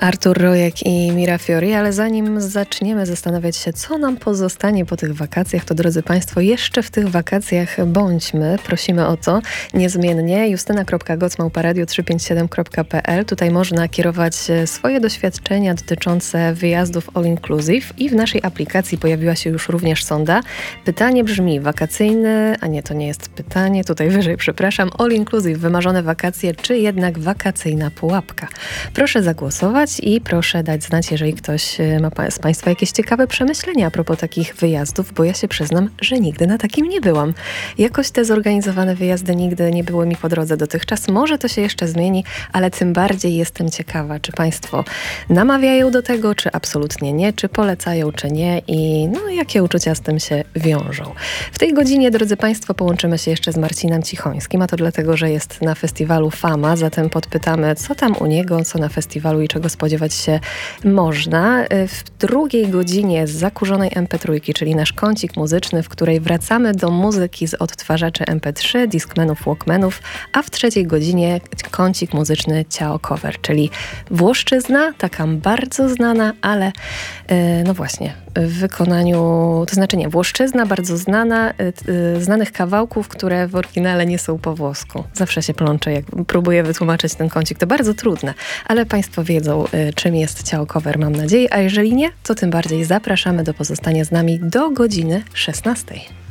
Artur Rojek i Mira Fiori, ale zanim zaczniemy zastanawiać się, co nam pozostanie po tych wakacjach, to drodzy Państwo, jeszcze w tych wakacjach bądźmy. Prosimy o to niezmiennie. justyna.goc@radio357.pl. Tutaj można kierować swoje doświadczenia dotyczące wyjazdów all inclusive i w naszej aplikacji pojawiła się już również sonda. Pytanie brzmi: wakacyjny, a nie, to nie jest pytanie, tutaj wyżej, przepraszam, all inclusive, wymarzone wakacje, czy jednak wakacyjna pułapka? Proszę zagłosować i proszę dać znać, jeżeli ktoś ma z Państwa jakieś ciekawe przemyślenia a propos takich wyjazdów, bo ja się przyznam, że nigdy na takim nie byłam. Jakoś te zorganizowane wyjazdy nigdy nie były mi po drodze dotychczas. Może to się jeszcze zmieni, ale tym bardziej jestem ciekawa, czy Państwo namawiają do tego, czy absolutnie nie, czy polecają, czy nie i jakie uczucia z tym się wiążą. W tej godzinie, drodzy Państwo, połączymy się jeszcze z Marcinem Cichońskim, a to dlatego, że jest na festiwalu Fama, zatem podpytamy, co tam u niego, co na festiwalu i czego spodziewać się można. W drugiej godzinie z zakurzonej MP3, czyli nasz kącik muzyczny, w której wracamy do muzyki z odtwarzaczy MP3, Discmanów, Walkmanów, a w trzeciej godzinie kącik muzyczny Ciao Cover, czyli włoszczyzna, taka bardzo znana, ale no właśnie, w wykonaniu, to znaczy nie, włoszczyzna bardzo znana, znanych kawałków, które w oryginale nie są po włosku. Zawsze się plączę, jak próbuję wytłumaczyć ten kącik. To bardzo trudne, ale Państwo wiedzą, czym jest Ciao Cover, mam nadzieję, a jeżeli nie, to tym bardziej zapraszamy do pozostania z nami do godziny 16.